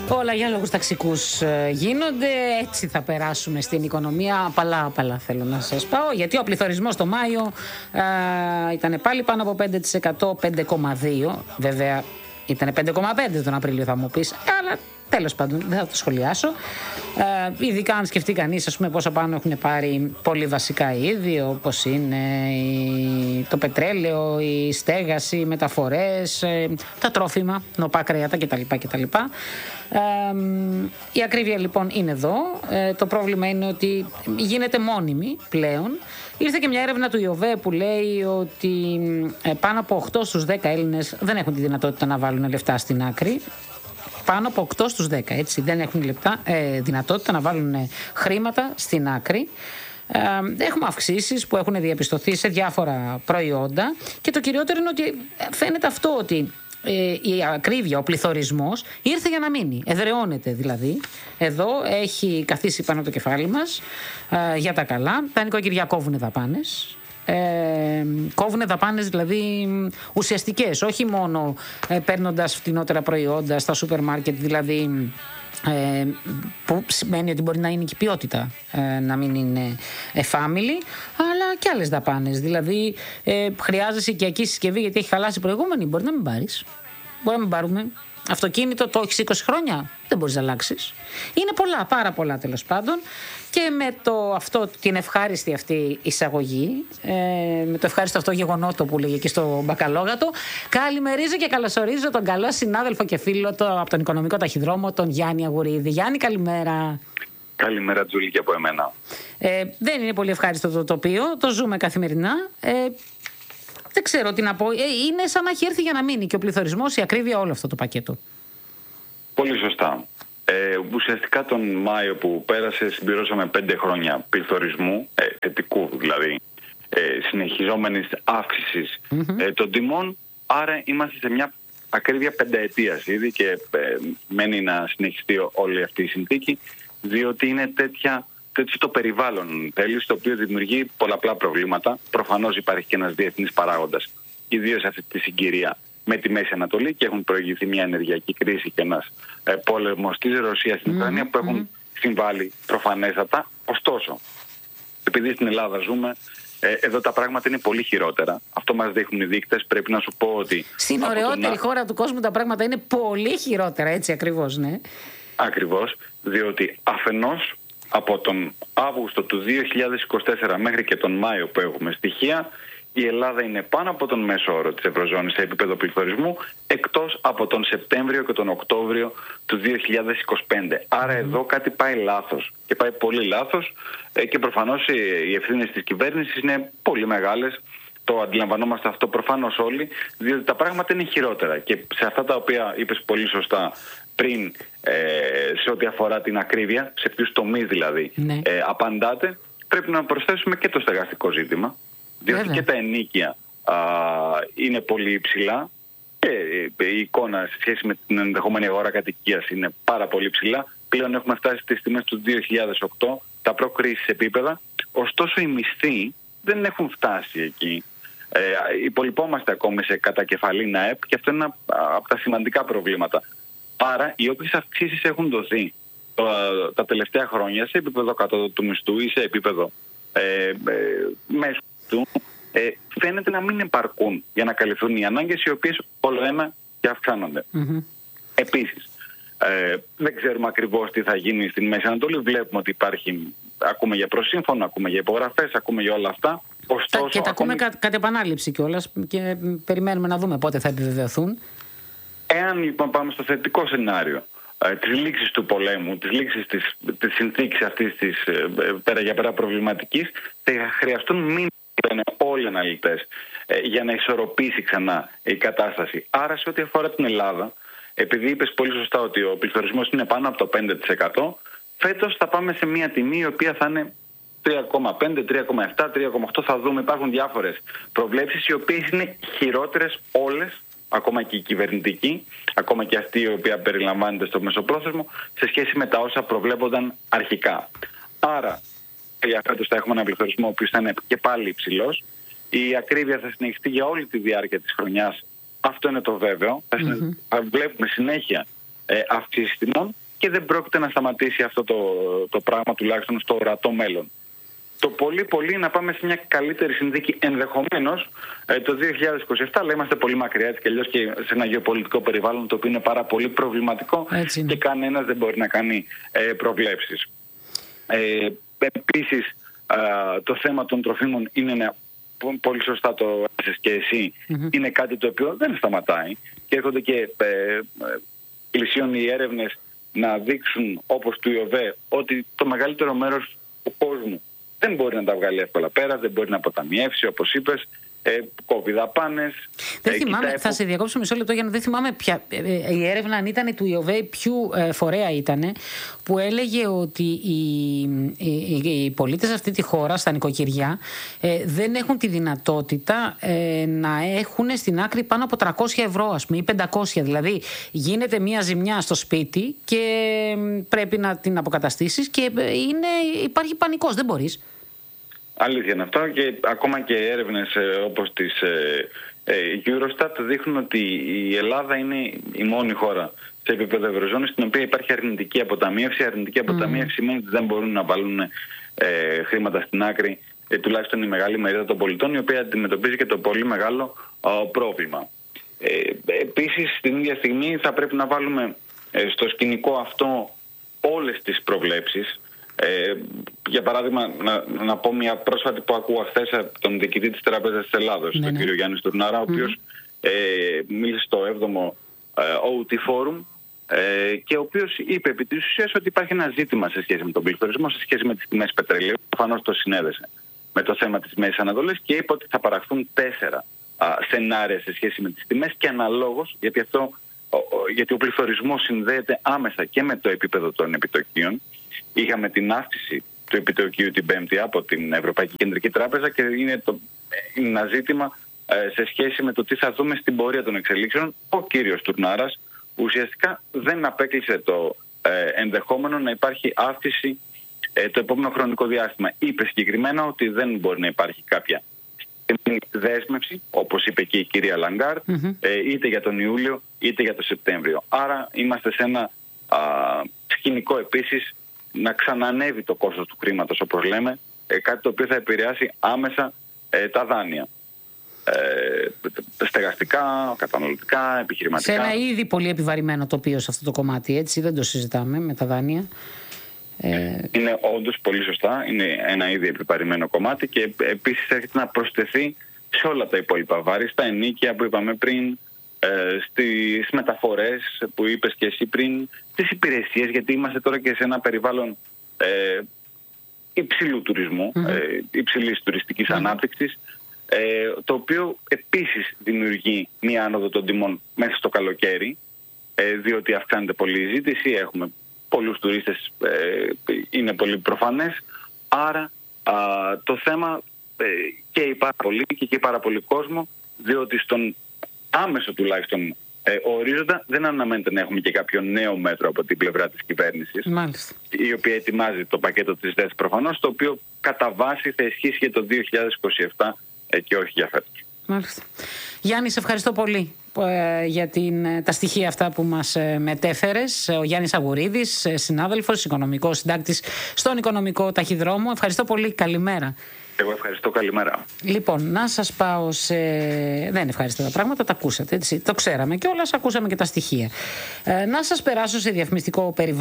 Όλα για λόγους ταξικούς γίνονται, έτσι θα περάσουμε στην οικονομία. Απαλά θέλω να σας πω, γιατί ο πληθωρισμός το Μάιο ήταν πάλι πάνω από 5%, 5,2%. Βέβαια ήταν 5,5% τον Απρίλιο, θα μου πεις, αλλά τέλος πάντων δεν θα το σχολιάσω. Ειδικά αν σκεφτεί κανείς, ας πούμε, πόσο πάνω έχουν πάρει πολύ βασικά είδη, όπως είναι το πετρέλαιο, η στέγαση, οι μεταφορές, τα τρόφιμα, νοπά κρέατα κτλ. Η ακρίβεια λοιπόν είναι εδώ. Το πρόβλημα είναι ότι γίνεται μόνιμη πλέον. Ήρθε και μια έρευνα του ΙΟΒΕ που λέει ότι πάνω από 8 στους 10 Έλληνες δεν έχουν τη δυνατότητα να βάλουν λεφτά στην άκρη. Πάνω από 8 στους 10, έτσι, δεν έχουν δυνατότητα να βάλουν χρήματα στην άκρη. Έχουμε αυξήσεις που έχουν διαπιστωθεί σε διάφορα προϊόντα και το κυριότερο είναι ότι φαίνεται αυτό, ότι η ακρίβεια, ο πληθωρισμός ήρθε για να μείνει, εδραιώνεται δηλαδή. Εδώ έχει καθίσει πάνω από το κεφάλι μας για τα καλά. Τα νοικοκυριά κόβουνε δαπάνες. Κόβουνε δαπάνες δηλαδή ουσιαστικές, όχι μόνο παίρνοντας φτηνότερα προϊόντα στα σούπερ μάρκετ, δηλαδή που σημαίνει ότι μπορεί να είναι και η ποιότητα να μην είναι family, αλλά και άλλες δαπάνες. Δηλαδή χρειάζεσαι οικιακή συσκευή γιατί έχει χαλάσει η προηγούμενη, μπορεί να μην πάρεις, μπορεί να μην πάρουμε. Αυτοκίνητο το έχεις 20 χρόνια, δεν μπορείς να αλλάξεις. Είναι πολλά, πάρα πολλά τέλος πάντων. Και με την ευχάριστη αυτή εισαγωγή, με το ευχάριστο αυτό γεγονότο που λέγε εκεί στο Μπακαλόγατο, καλημερίζω και καλωσορίζω τον καλό συνάδελφο και φίλο από τον Οικονομικό Ταχυδρόμο, τον Γιάννη Αγουρίδη. Γιάννη, καλημέρα. Καλημέρα, Τζούλη, και από εμένα. Δεν είναι πολύ ευχάριστο το τοπίο, το ζούμε καθημερινά. Δεν ξέρω τι να πω. Είναι σαν να έχει έρθει για να μείνει και ο πληθωρισμός, η ακρίβεια, όλο αυτό το πακέτο. Πολύ σωστά. Ουσιαστικά τον Μάιο που πέρασε συμπληρώσαμε 5 χρόνια πληθωρισμού, θετικού δηλαδή, συνεχιζόμενης αύξησης των τιμών. Άρα είμαστε σε μια ακρίβεια πενταετίας ήδη και μένει να συνεχιστεί όλη αυτή η συνθήκη, διότι είναι τέτοιο το περιβάλλον, θέλεις, το οποίο δημιουργεί πολλαπλά προβλήματα. Προφανώς υπάρχει και ένας διεθνής παράγοντας, ιδίως αυτή τη συγκυρία με τη Μέση Ανατολή, και έχουν προηγηθεί μια ενεργειακή κρίση και ένας πόλεμος της Ρωσίας στην Ουκρανία που έχουν συμβάλει προφανέστατα. Ωστόσο, επειδή στην Ελλάδα ζούμε, εδώ τα πράγματα είναι πολύ χειρότερα. Αυτό μας δείχνουν οι δείκτες. Πρέπει να σου πω ότι στην ωραιότερη χώρα του κόσμου τα πράγματα είναι πολύ χειρότερα, έτσι ακριβώς, ναι. Ακριβώς, διότι αφενός από τον Αύγουστο του 2024 μέχρι και τον Μάιο που έχουμε στοιχεία, η Ελλάδα είναι πάνω από τον μέσο όρο της Ευρωζώνης σε επίπεδο πληθωρισμού, εκτός από τον Σεπτέμβριο και τον Οκτώβριο του 2025. Άρα εδώ κάτι πάει λάθος, και πάει πολύ λάθος, και προφανώς οι ευθύνες της κυβέρνησης είναι πολύ μεγάλες. Το αντιλαμβανόμαστε αυτό προφανώς όλοι, διότι τα πράγματα είναι χειρότερα. Και σε αυτά τα οποία είπες πολύ σωστά πριν, σε ό,τι αφορά την ακρίβεια, σε ποιους τομείς δηλαδή απαντάτε, πρέπει να προσθέσουμε και το στεγαστικό ζήτημα. Διότι και τα ενοίκια είναι πολύ υψηλά και η εικόνα σε σχέση με την ενδεχόμενη αγορά κατοικίας είναι πάρα πολύ ψηλά. Πλέον έχουμε φτάσει στις τιμές του 2008, τα προ-κρίσης επίπεδα. Ωστόσο οι μισθοί δεν έχουν φτάσει εκεί. Υπολοιπόμαστε ακόμη σε κατακεφαλήν ΑΕΠ και αυτό είναι ένα από τα σημαντικά προβλήματα. Άρα οι όποιες αυξήσεις έχουν δοθεί τα τελευταία χρόνια σε επίπεδο κατώτατου του μισθού ή σε επίπεδο μέσου του, φαίνεται να μην επαρκούν για να καλυφθούν οι ανάγκες, οι οποίες όλο ένα και αυξάνονται. Επίσης, δεν ξέρουμε ακριβώς τι θα γίνει στην Μέση Ανατολή. Βλέπουμε ότι υπάρχει, ακούμε για προσύμφωνο, ακούμε για υπογραφές, ακούμε για όλα αυτά. Ωστόσο, και τα ακούμε κατ' επανάληψη κιόλας και περιμένουμε να δούμε πότε θα επιβεβαιωθούν. Εάν λοιπόν πάμε στο θετικό σενάριο της λήξης του πολέμου, της λήξης της συνθήκης αυτής της πέρα για πέρα προβληματικής, θα χρειαστούν μήνες, λένε όλοι οι αναλυτές, για να ισορροπήσει ξανά η κατάσταση. Άρα σε ό,τι αφορά την Ελλάδα, επειδή είπες πολύ σωστά ότι ο πληθωρισμός είναι πάνω από το 5%, φέτος θα πάμε σε μια τιμή η οποία θα είναι 3,5, 3,7, 3,8, θα δούμε. Υπάρχουν διάφορες προβλέψεις οι οποίες είναι χειρότερες όλες, ακόμα και η κυβερνητική, ακόμα και αυτή η οποία περιλαμβάνεται στο μεσοπρόθεσμο, σε σχέση με τα όσα προβλέπονταν αρχικά. Άρα, για φέτος θα έχουμε ένα πληθωρισμό ο οποίος θα είναι και πάλι υψηλός. Η ακρίβεια θα συνεχιστεί για όλη τη διάρκεια της χρονιάς. Αυτό είναι το βέβαιο. Θα βλέπουμε συνέχεια αυξήσεις τιμών και δεν πρόκειται να σταματήσει αυτό το πράγμα τουλάχιστον στο ορατό μέλλον. Το πολύ να πάμε σε μια καλύτερη συνθήκη ενδεχομένως το 2027, αλλά είμαστε πολύ μακριά έτσι και αλλιώς και σε ένα γεωπολιτικό περιβάλλον το οποίο είναι πάρα πολύ προβληματικό και κανένας δεν μπορεί να κάνει προβλέψεις. Επίσης, το θέμα των τροφίμων είναι ένα, πολύ σωστά το έθεσες και εσύ, είναι κάτι το οποίο δεν σταματάει και έρχονται και πλησίων οι έρευνες να δείξουν όπως του ΙΟΒΕ ότι το μεγαλύτερο μέρος του κόσμου δεν μπορεί να τα βγάλει εύκολα πέρα, δεν μπορεί να αποταμιεύσει όπως είπες, κόβει δαπάνες. Δεν θυμάμαι, θα σε διακόψω μισό λεπτό για να δεν θυμάμαι ποια η έρευνα αν ήταν του ΙΟΒΕ, ποιου φορέα ήταν, που έλεγε ότι οι πολίτες αυτή τη χώρα, στα νοικοκυριά, δεν έχουν τη δυνατότητα να έχουν στην άκρη πάνω από 300 ευρώ, ας πούμε, ή 500. Δηλαδή, γίνεται μια ζημιά στο σπίτι και πρέπει να την αποκαταστήσεις και υπάρχει πανικός, δεν μπορείς. Αλήθεια είναι αυτό και ακόμα και έρευνες όπως της Eurostat δείχνουν ότι η Ελλάδα είναι η μόνη χώρα σε επίπεδο ευρωζώνης στην οποία υπάρχει αρνητική αποταμίευση. Αρνητική αποταμίευση σημαίνει ότι δεν μπορούν να βάλουν χρήματα στην άκρη, τουλάχιστον η μεγάλη μερίδα των πολιτών, η οποία αντιμετωπίζει και το πολύ μεγάλο πρόβλημα. Επίσης, την ίδια στιγμή θα πρέπει να βάλουμε στο σκηνικό αυτό όλες τις προβλέψεις. Για παράδειγμα, να πω μια πρόσφατη που ακούω χθες από τον διοικητή της Τράπεζας της Ελλάδος, τον κύριο Γιάννη Στουρνάρα, ο οποίος μίλησε στο 7ο OT Forum και ο οποίος είπε επί της ουσίας ότι υπάρχει ένα ζήτημα σε σχέση με τον πληθωρισμό, σε σχέση με τις τιμές πετρελαίου. Προφανώς το συνέδεσε με το θέμα της Μέσης Ανατολής και είπε ότι θα παραχθούν 4 σενάρια σε σχέση με τις τιμές και αναλόγως, γιατί ο πληθωρισμός συνδέεται άμεσα και με το επίπεδο των επιτοκίων. Είχαμε την αύξηση του επιτοκίου την Πέμπτη από την Ευρωπαϊκή Κεντρική Τράπεζα και είναι ένα ζήτημα σε σχέση με το τι θα δούμε στην πορεία των εξελίξεων. Ο κύριος Τουρνάρας ουσιαστικά δεν απέκλεισε το ενδεχόμενο να υπάρχει αύξηση το επόμενο χρονικό διάστημα. Είπε συγκεκριμένα ότι δεν μπορεί να υπάρχει κάποια δέσμευση, όπως είπε και η κυρία Λαγκάρτ, είτε για τον Ιούλιο είτε για τον Σεπτέμβριο. Άρα είμαστε σε ένα σκηνικό επίσης να ξανανεύει το κόστος του χρήματος, όπως λέμε, κάτι το οποίο θα επηρεάσει άμεσα τα δάνεια. Στεγαστικά, καταναλωτικά, επιχειρηματικά. Σε ένα ήδη πολύ επιβαρημένο τοπίο σε αυτό το κομμάτι, έτσι, δεν το συζητάμε με τα δάνεια. Είναι όντως πολύ σωστά, είναι ένα ήδη επιβαρημένο κομμάτι και επίσης έρχεται να προσθεθεί σε όλα τα υπόλοιπα βάρη, στα ενοίκια που είπαμε πριν, στις μεταφορές που είπες και εσύ πριν, στις υπηρεσίες, γιατί είμαστε τώρα και σε ένα περιβάλλον υψηλού τουρισμού, υψηλής τουριστικής ανάπτυξης, το οποίο επίσης δημιουργεί μία άνοδο των τιμών μέσα στο καλοκαίρι, διότι αυξάνεται πολύ η ζήτηση, έχουμε πολλούς τουρίστες, είναι πολύ προφανές, άρα το θέμα καίει πάρα πολύ και καίει πάρα πολύ κόσμο, διότι στον άμεσο τουλάχιστον ορίζοντα δεν αναμένεται να έχουμε και κάποιο νέο μέτρο από την πλευρά της κυβέρνησης, η οποία ετοιμάζει το πακέτο της ΔΕΘ προφανώς, το οποίο κατά βάση θα ισχύσει για το 2027 και όχι για φέτος. Μάλιστα. Γιάννη, σε ευχαριστώ πολύ για τα στοιχεία αυτά που μας μετέφερες. Ο Γιάννης Αγουρίδης, συνάδελφος, οικονομικός συντάκτης στον Οικονομικό Ταχυδρόμο. Ευχαριστώ πολύ. Καλημέρα. Εγώ ευχαριστώ. Καλημέρα. Λοιπόν, να σας πάω σε... Δεν ευχαριστώ τα πράγματα, τα ακούσατε, έτσι. Το ξέραμε κιόλας, ακούσαμε και τα στοιχεία. Να σας περάσω σε διαφημιστικό περιβάλλον.